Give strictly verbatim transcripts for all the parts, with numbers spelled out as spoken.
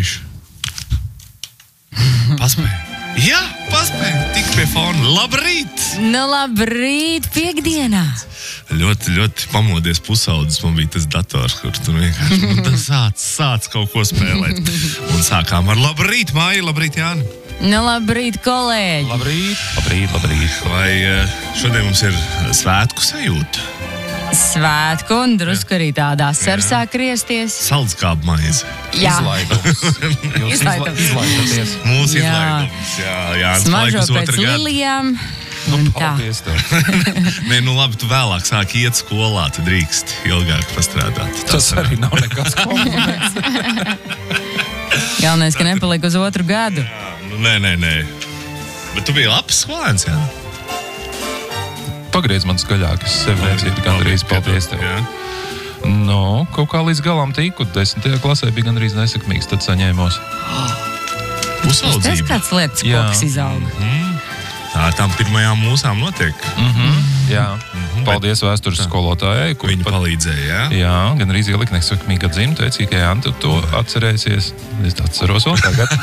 paspējuši? Paspēju. Jā, paspēju. Tik pie fona. Labrīt! Nu, labrīt, piekdienā. Ļoti, ļoti pamodies pusaudzis. Man bija tas dators, kur tu vienkārši nu, sāc, sāc kaut ko spēlēt. Un sākām ar labrīt, Māja, labrīt, Jāni. Nu, labrīt, kolēģi. Labrīt, labrīt, labrīt. Vai šodien mums ir svētku sajūta? Svētku un drusku arī tādā sarsā kriesties. Saldskābu maize. Jā. Izlaidums. Jūs Izlaidums. izlaidaties. Mūsu Jā. izlaidums. Jā, Jānis Smaržo laikus pēc otru gadu. lilijām. Nu, Un tā. paldies tev. Nē, nu labi, tu vēlāk sāki iet skolā, tu drīkst ilgāk pastrādāt. Tas arī nav nekas kompliments. Galvenais, ka nepalika uz otru gadu. Jā, nu, nē, nē, nē. Bet tu biji labs skolēns, jā? Pagriez man skaļāk, es sev necītu gandrīz, paldies tev. Jā. Nu, kaut kā līdz galam tiku, desmitajā klasē bija gandrīz nesakmīgs, tad saņēmos. Tas Pusaudzība. kāds lietas Jā. koks izauga. Tā tam pirmajām mūsām notiek. Mhm, jā. Paldies vēstures skolotājai, kur Viņa pat, palīdzēja, jā? jā, gan arī ielika nesakmīga dzimta, teica, ka jā, tu to atcerēsies. Es atceros vēl tagad.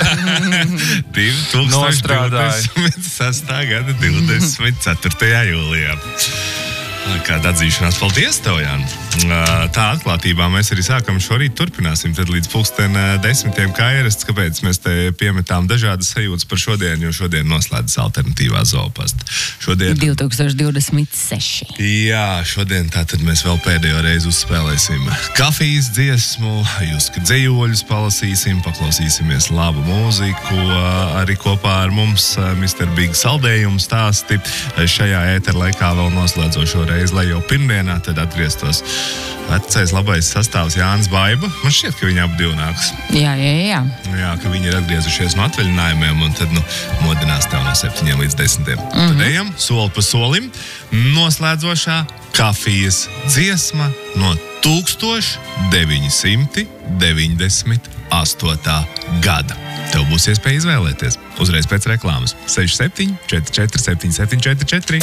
Nostrādāja. divdesmit sestā gada divdesmit ceturtajā jūlijā. Kāda atzīšanās. Paldies tev, Jāni. Tā atklātībā mēs arī sākam šorīt, turpināsim tad līdz pulksten desmitiem kā ierasts, kāpēc mēs te piemetām dažādas sajūtas par šodien, jo šodien noslēdzas alternatīvā zoopasta. Šodien, divi tūkstoši divdesmit seši. jā, šodien tātad mēs vēl pēdējo reizi uzspēlēsim kafijas dziesmu, jūs dzējoļus palasīsim, paklausīsimies labu mūziku, arī kopā ar mums mister Big saldējumu stāsti. Šajā ētera laikā vēl noslēdzošo reizi, lai jau pirmdienā tad atgrieztos vecais labais sastāvs Jānis Baiba. Man šķiet, ka viņi ap divi nāks. Jā, jā, jā. Jā, ka viņi ir atgriezušies no atvaļinājumiem un tad, nu, modinās tev no septiņiem līdz desmitiem. Mm-hmm. Tad ejam soli pa solim. Noslēdzošā kafijas dziesma no tūkstoš deviņi simti deviņdesmit astotā gada. Tev būs iespēja izvēlēties. Uzreiz pēc reklāmas. seši septiņi četri četri septiņi septiņi četri četri.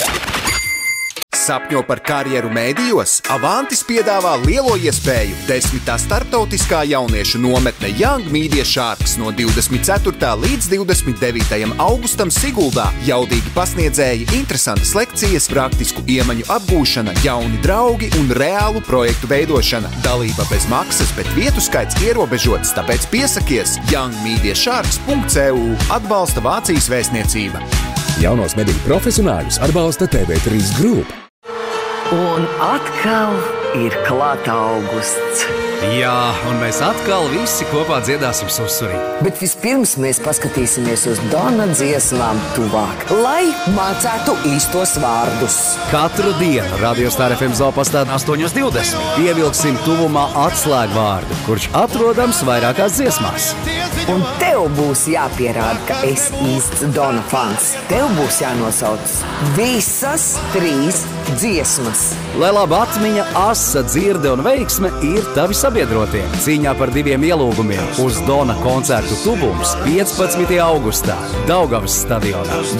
Sapņo par karjeru mēdījos? Avantis piedāvā lielo iespēju. Desmitā starptautiskā jauniešu nometne Young Media Sharks no divdesmit ceturtā līdz divdesmit devītajam augustam Siguldā. Jaudīgi pasniedzēji, interesantas lekcijas, praktisku iemaņu apgūšana, jauni draugi un reālu projektu veidošana. Dalība bez maksas, bet vietu skaits ierobežots, tāpēc piesakies young media sharks punkt c u. Atbalsta Vācijas vēstniecība. Jaunos mediju profesionāļus atbalsta T V trīs Group. Un atkal ir klāt augusts. Jā, un mēs atkal visi kopā dziedāsim Susurī. Bet vispirms mēs paskatīsimies uz Dona dziesmām tuvāk, lai mācētu īstos vārdus. Katru dienu Radio Star F M zoopastā astoņi divdesmit ievilksim tuvumā atslēgvārdu, kurš atrodams vairākās dziesmās. Un tev būs jāpierāda, ka esi īsts Dona fans. Tev būs jānosauc visas trīs dziesmas. Lai laba atmiņa, asa dzirde un veiksme ir tavi sabiedrotie. Cīņā par diviem ielūgumiem uz Dona koncertu tuvums piecpadsmitajā augustā Daugavas stadionā.